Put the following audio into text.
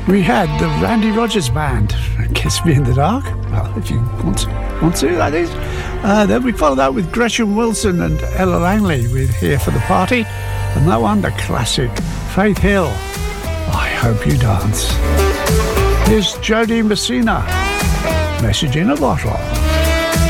We had the Randy Rogers Band, Kiss Me in the Dark. Well, if you want to, that is. Then we followed that with Gresham Wilson and Ella Langley with Here for the Party. And that one, the classic Faith Hill, I Hope You Dance. Here's Jody Messina, Message in a Bottle.